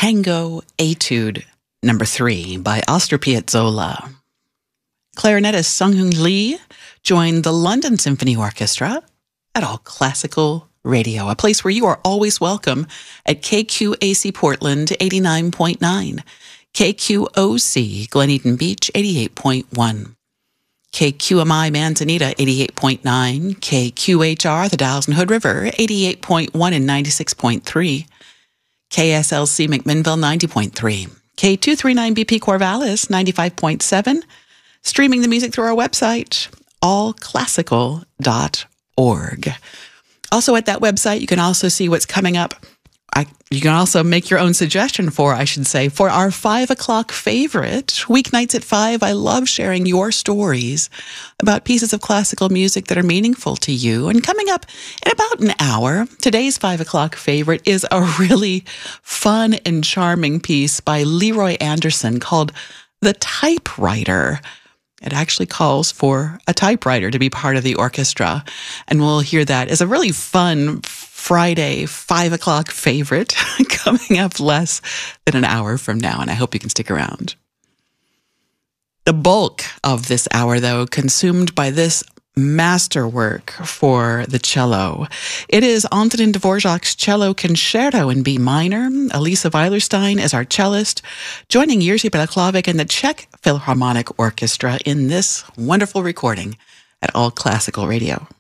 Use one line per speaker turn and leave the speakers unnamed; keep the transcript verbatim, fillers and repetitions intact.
Tango Etude Number Three by Astor Piazzolla. Clarinetist Sung-Hoon Lee joined the London Symphony Orchestra at All Classical Radio, a place where you are always welcome at K Q A C Portland eighty-nine point nine, K Q O C Glen Eden Beach eighty-eight point one, K Q M I Manzanita eighty-eight point nine, K Q H R the Dalles and Hood River eighty-eight point one and ninety-six point three, K S L C McMinnville ninety point three, K two thirty-nine B P Corvallis ninety-five point seven, streaming the music through our website, all classical dot org. Also at that website, you can also see what's coming up. I, you can also make your own suggestion for, I should say, for our five o'clock favorite. Weeknights at five, I love sharing your stories about pieces of classical music that are meaningful to you. And coming up in about an hour, today's five o'clock favorite is a really fun and charming piece by Leroy Anderson called The Typewriter. It actually calls for a typewriter to be part of the orchestra. And we'll hear that as a really fun Friday five o'clock favorite coming up less than an hour from now. And I hope you can stick around. The bulk of this hour, though, consumed by this masterwork for the cello. It is Antonin Dvorak's Cello Concerto in B minor. Elisa Weilerstein is our cellist, joining Jerzy Belaklavik and the Czech Philharmonic Orchestra in this wonderful recording at All Classical Radio.